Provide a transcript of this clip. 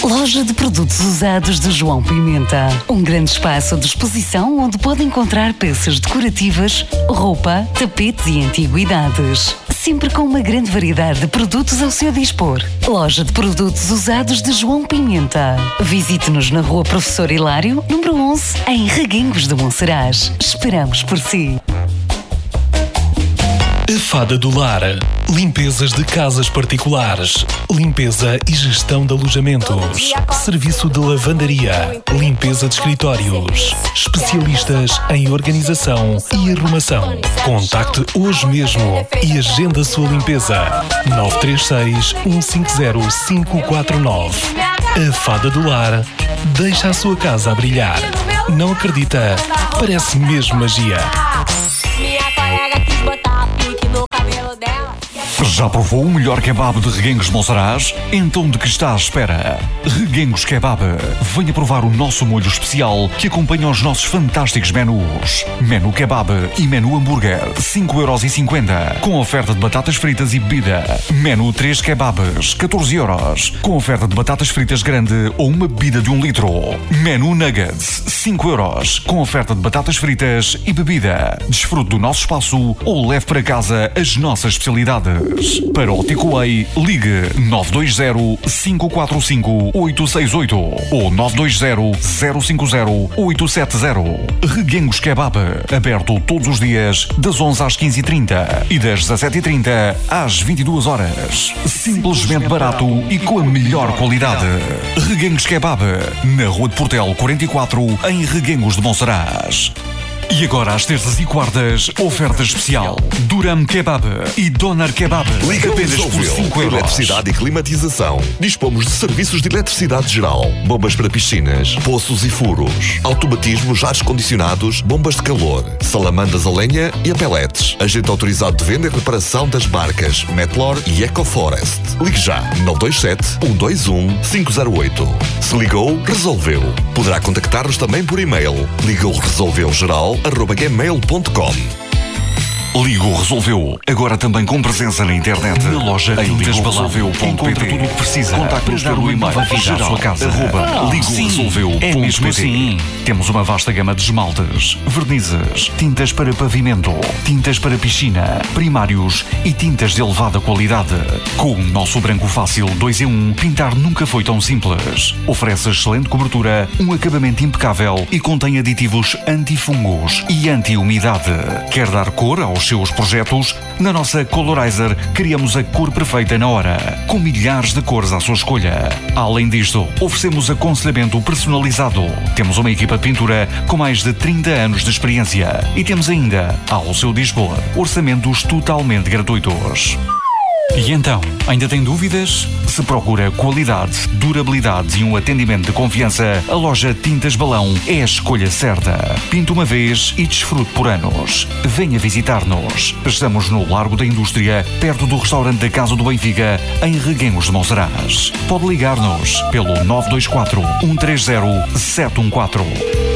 Loja de produtos usados de João Pimenta. Um grande espaço de exposição onde pode encontrar peças decorativas, roupa, tapetes e antiguidades. Sempre com uma grande variedade de produtos ao seu dispor. Loja de produtos usados de João Pimenta. Visite-nos na Rua Professor Hilário, número 11, em Reguengos de Monsaraz. Esperamos por si. A Fada do Lar. Limpezas de casas particulares. Limpeza e gestão de alojamentos. Serviço de lavandaria. Limpeza de escritórios. Especialistas em organização e arrumação. Contacte hoje mesmo e agenda a sua limpeza. 936 150 549. A Fada do Lar deixa a sua casa a brilhar. Não acredita? Parece mesmo magia. Minha colega quis botar pique no cabelo dela. Já provou o melhor kebab de Reguengos de Monsaraz? Então de que está à espera? Reguengos Kebab. Venha provar o nosso molho especial que acompanha os nossos fantásticos menus. Menu Kebab e Menu Hambúrguer, 5,50€, com oferta de batatas fritas e bebida. Menu 3 Kebabs, 14€, com oferta de batatas fritas grande ou uma bebida de 1 litro. Menu Nuggets, 5€, com oferta de batatas fritas e bebida. Desfrute do nosso espaço ou leve para casa as nossas especialidades. Para o takeaway, ligue 920-545-868 ou 920-050-870. Reguengos Kebab, aberto todos os dias das 11 às 15h30 e das 17h30 às 22h. Simplesmente barato e com a melhor qualidade. Reguengos Kebab, na Rua de Portel 44, em Reguengos de Monsaraz. E agora, às terças e quartas, oferta especial. Duram Kebab e Doner Kebab. Liga apenas por 5€. Eletricidade e climatização. Dispomos de serviços de eletricidade geral, bombas para piscinas, poços e furos, automatismos, ares condicionados, bombas de calor, salamandas a lenha e a pellets. Agente autorizado de venda e reparação das marcas Metlor e EcoForest. Ligue já 927 121 508. Se ligou, resolveu. Poderá contactar-nos também por e-mail. ligouresolveugeral@gmail.com. Ligo Resolveu, agora também com presença na internet. Na loja em ligoresolveu.pt. Encontra tudo o que precisa. Contacte-nos pelo e-mail geral@ligoresolveu.pt. É mesmo assim. Temos uma vasta gama de esmaltes, vernizes, tintas para pavimento, tintas para piscina, primários e tintas de elevada qualidade. Com o nosso branco fácil 2 em 1, pintar nunca foi tão simples. Oferece excelente cobertura, um acabamento impecável e contém aditivos antifungos e anti-umidade. Quer dar cor aos seus projetos? Na nossa Colorizer criamos a cor perfeita na hora, com milhares de cores à sua escolha. Além disto, oferecemos aconselhamento personalizado. Temos uma equipa de pintura com mais de 30 anos de experiência e temos ainda, ao seu dispor, orçamentos totalmente gratuitos. E então, ainda tem dúvidas? Se procura qualidade, durabilidade e um atendimento de confiança, a loja Tintas Balão é a escolha certa. Pinta uma vez e desfrute por anos. Venha visitar-nos. Estamos no Largo da Indústria, perto do restaurante da Casa do Benfica, em Reguengos de Monsaraz. Pode ligar-nos pelo 924 130 714.